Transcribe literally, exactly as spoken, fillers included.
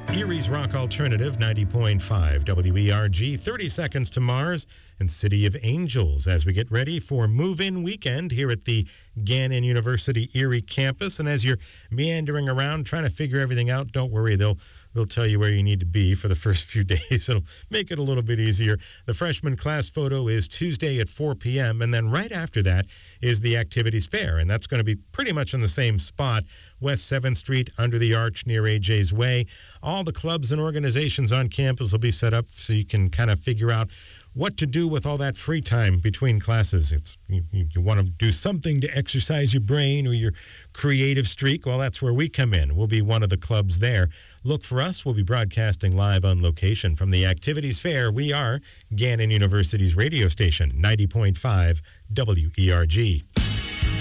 Erie's Rock Alternative, ninety point five W E R G, thirty seconds to Mars and City of Angels as we get ready for move-in weekend here at the Gannon University Erie campus. And as you're meandering around trying to figure everything out, don't worry, they'll they'll tell you where you need to be for the first few days. It'll make it a little bit easier. The freshman class photo is Tuesday at four p.m. and then right after that is the activities fair, and that's going to be pretty much in the same spot, West seventh Street under the arch near A J's Way. All the clubs and organizations on campus will be set up so you can kind of figure out what to do with all that free time between classes. It's you, you want to do something to exercise your brain or your creative streak. Well, that's where we come in. We'll be one of the clubs there. Look for us. We'll be broadcasting live on location from the Activities Fair. We are Gannon University's radio station, ninety point five W E R G.